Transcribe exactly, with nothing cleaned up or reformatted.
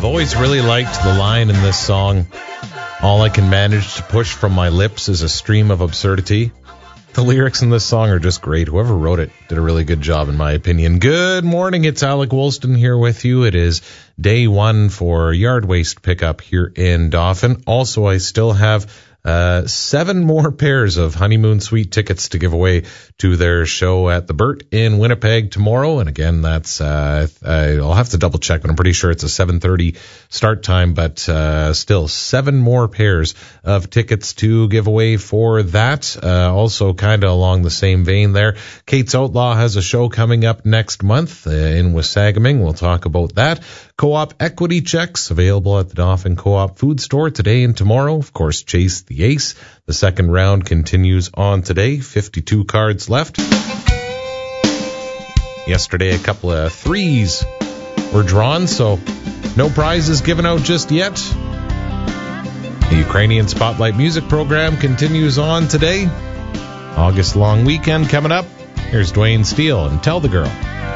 I've always really liked the line in this song, all I can manage to push from my lips is a stream of absurdity. The lyrics in this song are just great. Whoever wrote it did a really good job, in my opinion. Good morning. It's Alec Woolston here with you. It is day one for Yard Waste pickup here in Dauphin. Also, I still have uh seven more pairs of Honeymoon Suite tickets to give away to their show at the Burt in Winnipeg tomorrow. And again, that's uh I'll have to double check, but I'm pretty sure it's a seven thirty start time. But uh still seven more pairs of tickets to give away for that. Uh also kind of along the same vein there, Kate's Outlaw has a show coming up next month uh, in Wasagaming. We'll talk about that. Co-op equity checks available at the Dauphin Co-op Food Store today and tomorrow. Of course, Chase the Ace. The second round continues on today. fifty-two cards left. Yesterday, a couple of threes were drawn, so no prizes given out just yet. The Ukrainian Spotlight Music Program continues on today. August long weekend coming up. Here's Dwayne Steele and Tell the Girl.